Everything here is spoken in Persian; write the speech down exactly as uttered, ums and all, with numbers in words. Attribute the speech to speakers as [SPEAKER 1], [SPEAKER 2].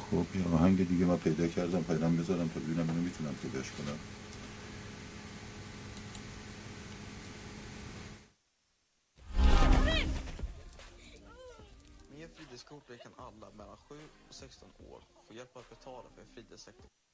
[SPEAKER 1] خب یه آهنگ دیگه من پیدا کردم، فعلا بذارم تا ببینم اینو میتونم پیداش کنم.
[SPEAKER 2] Med fritidskortet kan alla mellan sju och sexton år få hjälp att betala för fritidsaktiviteter.